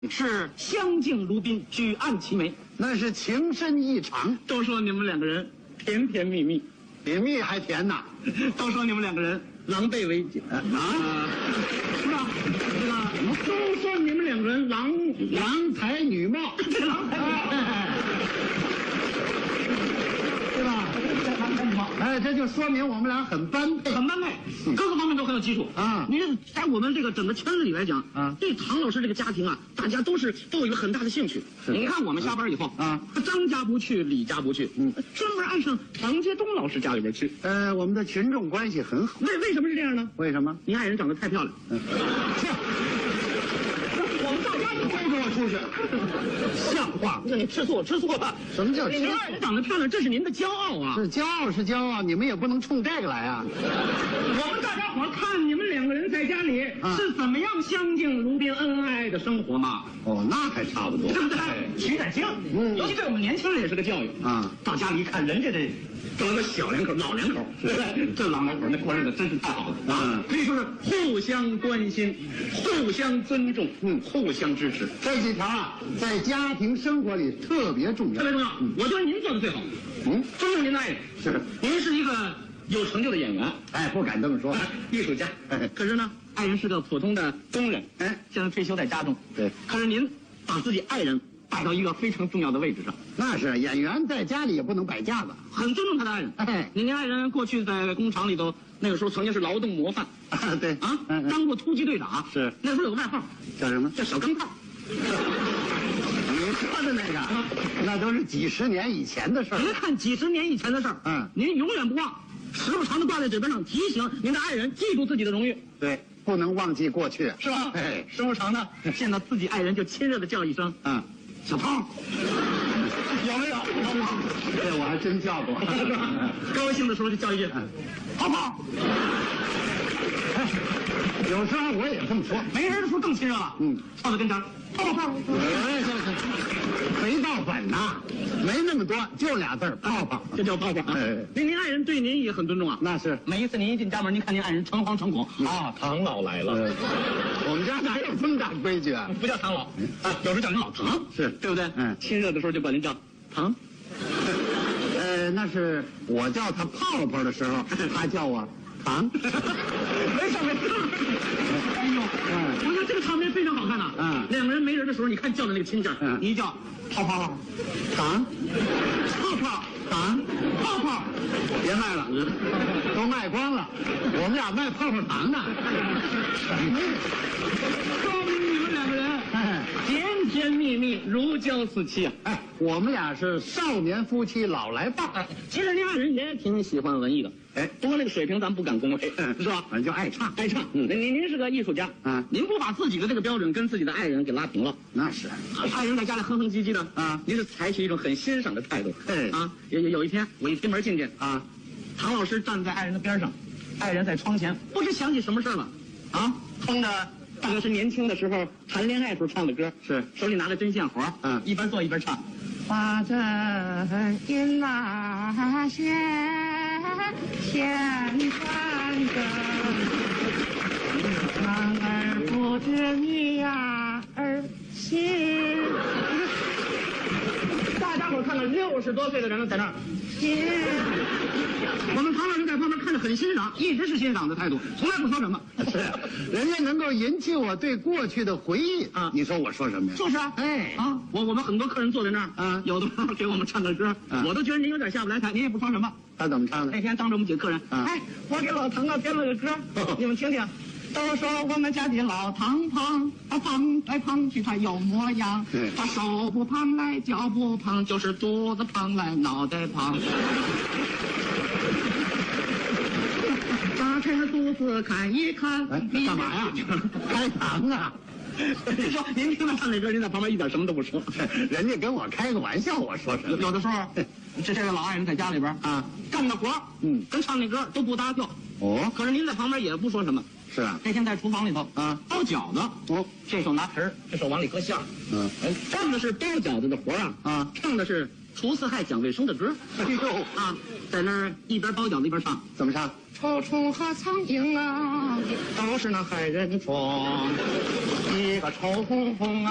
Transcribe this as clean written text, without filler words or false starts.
是相敬如宾，举案齐眉， 那是情深意长。 都说你们两个人甜甜蜜蜜， 比蜜还甜呐！ 都说你们两个人狼狈为奸是吧？这个都说你们两个人郎才女貌，郎才女貌，对吧？郎才女貌， 哎，这就说明我们俩很般配， 很般配，各个方面都很有基础啊。 您在我们这个整个圈子里来讲啊， 对唐老师这个家庭啊，大家都有一个很大的兴趣。你看我们下班以后啊， 张家不去，李家不去，专门爱上唐杰忠老师家里边去。 我们的群众关系很好。 为什么是这样呢？ 为什么？ 您爱人长得太漂亮。我们大家都推着我出去，像话？你吃醋了？ 什么叫吃醋？ 您爱人长得漂亮，这是您的骄傲啊！ 是骄傲是骄傲，你们也不能冲这个来啊！ 我们大家伙看你们两个人在家里是怎么样相敬如宾、恩爱的生活嘛？ 哦，那还差不多， 对不对？取点经，尤其对我们年轻人也是个教育啊！ 到家里一看，人家这装个小两口、老两口，对不对？这老两口那过日子真是太好了啊！可以说是互相关心、互相尊重，互相支持。 这几条啊，在家庭生活里特别重要， 特别重要。我觉得您做的最好。尊重您的爱人， 是您是一个有成就的演员， 哎，不敢这么说， 艺术家。可是呢，爱人是个普通的工人，现在退休在家中。 对， 可是您把自己爱人摆到一个非常重要的位置上。 那是演员在家里也不能摆架子， 很尊重他的爱人。您爱人过去在工厂里头，那个时候曾经是劳动模范。 对啊，当过突击队长。 是那时候有个外号， 叫什么？ 叫小钢炮。 你说的那个，那都是几十年以前的事儿。 别看几十年以前的事儿，您永远不忘，时不常的挂在嘴边上，提醒您的爱人记住自己的荣誉。 对，不能忘记过去， 是吧？时不常的见到自己爱人就亲热的叫一声，小胖。有没有？ 这我还真叫过。 高兴的时候就叫一句，泡泡。 有时候我也这么说， 没人的时候更亲热了。凑到跟前，泡泡泡。 没到本呐，没那么多，就俩字儿，泡泡， 这叫泡泡。您爱人对您也很尊重啊。 那是， 每一次您一进家门，您看您爱人诚惶诚恐啊，唐老来了。 我们家哪有这么大规矩啊？ 不叫唐老有时候叫您老唐， 是对不对？亲热的时候就管您叫唐。 那是我叫他泡泡的时候，他叫我唐。 没事。哎呦，我觉得这个场面非常好看呐。两个人没人的时候，你看叫的那个亲劲儿，你一叫泡泡唐，泡泡唐，泡泡， 别卖了，都卖光了。我们俩卖泡泡糖呢。 说明你们两个人甜甜蜜蜜，如胶似漆啊！ 我们俩是少年夫妻老来伴。 其实您爱人也挺喜欢文艺的，不过那个水平咱不敢恭维，是吧？ 反正就爱唱。 您是个艺术家，您不把自己的这个标准跟自己的爱人给拉平了， 那是。 爱人在家里哼哼唧唧的您是采取一种很欣赏的态度。有一天我一推门进去唐老师站在爱人的边上，爱人在窗前，不知想起什么事了哼着大概是年轻的时候谈恋爱时候唱的歌， 是手里拿着针线活，一边做一边唱。花针引那线穿针，男儿不知女儿心。大家伙看了60多岁的人了，在那儿。我们唐老师在旁边看着很欣赏，一直是欣赏的态度，从来不说什么。 是，人家能够引起我对过去的回忆你说我说什么呀？ 就是我们很多客人坐在那儿有的时候给我们唱个歌，我都觉得您有点下不来台，您也不说什么。 他怎么唱的？ 那天当着我们几个客人，我给老唐编了个歌，你们听听。都说我们家的老唐胖，他胖来胖去他有模样，他手不胖来脚不胖，就是肚子胖来脑袋胖。打开肚子看一看， 干嘛呀？开膛啊！ 你说您听他唱那歌，您在旁边一点什么都不说， 人家跟我开个玩笑，我说什么？ 有的时候，这个老爱人在家里边干的活，跟唱那歌都不搭调。可是您在旁边也不说什么。 是啊， 那天在厨房里头包饺子，这手拿盆儿，这手往里搁馅儿，干的是包饺子的活唱的是除四害讲卫生的歌。在那儿一边包饺子一边唱， 怎么唱？ 臭虫和苍蝇都是那害人虫，一个臭烘烘